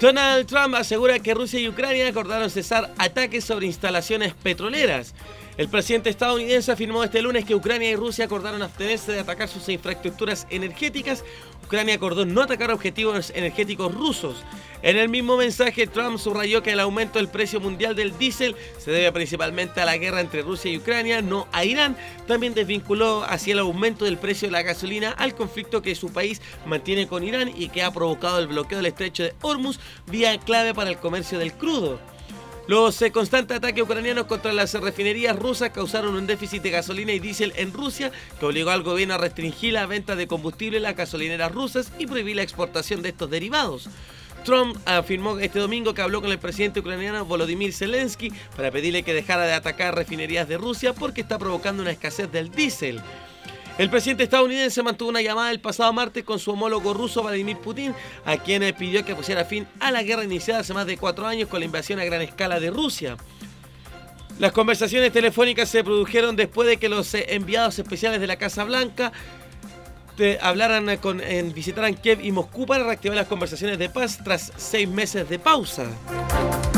Donald Trump asegura que Rusia y Ucrania acordaron cesar ataques sobre instalaciones petroleras. El presidente estadounidense afirmó este lunes que Ucrania y Rusia acordaron abstenerse de atacar sus infraestructuras energéticas. Ucrania acordó no atacar objetivos energéticos rusos. En el mismo mensaje, Trump subrayó que el aumento del precio mundial del diésel se debe principalmente a la guerra entre Rusia y Ucrania, no a Irán. También desvinculó hacia el aumento del precio de la gasolina al conflicto que su país mantiene con Irán y que ha provocado el bloqueo del estrecho de Hormuz, vía clave para el comercio del crudo. Los constantes ataques ucranianos contra las refinerías rusas causaron un déficit de gasolina y diésel en Rusia que obligó al gobierno a restringir la venta de combustible en las gasolineras rusas y prohibir la exportación de estos derivados. Trump afirmó este domingo que habló con el presidente ucraniano Volodymyr Zelensky para pedirle que dejara de atacar refinerías de Rusia porque está provocando una escasez del diésel. El presidente estadounidense mantuvo una llamada el pasado martes con su homólogo ruso Vladimir Putin, a quien pidió que pusiera fin a la guerra iniciada hace más de 4 años con la invasión a gran escala de Rusia. Las conversaciones telefónicas se produjeron después de que los enviados especiales de la Casa Blanca visitaran Kiev y Moscú para reactivar las conversaciones de paz tras 6 meses de pausa.